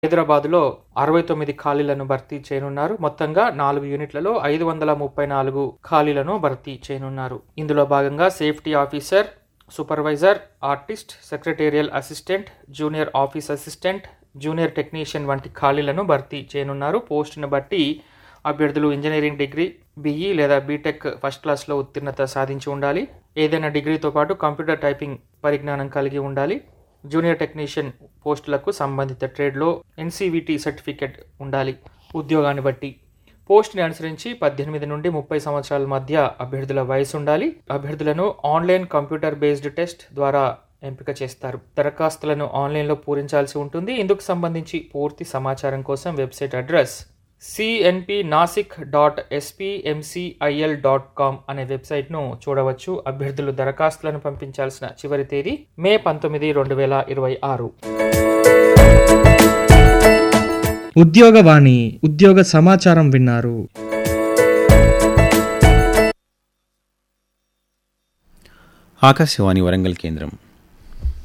హైదరాబాద్లో 69 ఖాళీలను భర్తీ చేయనున్నారు. మొత్తంగా 4 యూనిట్లలో 534 ఖాళీలను భర్తీ చేయనున్నారు. ఇందులో భాగంగా safety officer, supervisor, artist, secretarial assistant, junior office assistant, junior technician వంటి ఖాళీలను భర్తీ చేయనున్నారు. పోస్టును బట్టి అభ్యర్థులు ఇంజనీరింగ్ డిగ్రీ, బీఈ లేదా బీటెక్ ఫస్ట్ క్లాస్లో ఉత్తీర్ణత సాధించి ఉండాలి. ఏదైనా డిగ్రీతో పాటు కంప్యూటర్ టైపింగ్ పరిజ్ఞానం కలిగి ఉండాలి. జూనియర్ టెక్నీషియన్ పోస్టులకు సంబంధిత ట్రేడ్లో ఎన్సీవీటీ సర్టిఫికెట్ ఉండాలి. ఉద్యోగాన్ని బట్టి పోస్టుని అనుసరించి 18 నుండి 30 సంవత్సరాల మధ్య అభ్యర్థుల వయసు ఉండాలి. అభ్యర్థులను ఆన్లైన్ కంప్యూటర్ బేస్డ్ టెస్ట్ ద్వారా ఎంపిక చేస్తారు. దరఖాస్తులను ఆన్లైన్లో పూరించాల్సి ఉంటుంది. ఇందుకు సంబంధించి పూర్తి సమాచారం కోసం వెబ్సైట్ అడ్రస్ cnp.nasik.spmcil.com అనే వెబ్సైట్ను చూడవచ్చు. అభ్యర్థులు దరఖాస్తులను పంపించాల్సిన చివరి తేదీ మే 19, 2026. ఉద్యోగవాణి ఉద్యోగ సమాచారం విన్నారు. ఆకాశవాణి వరంగల్ కేంద్రం.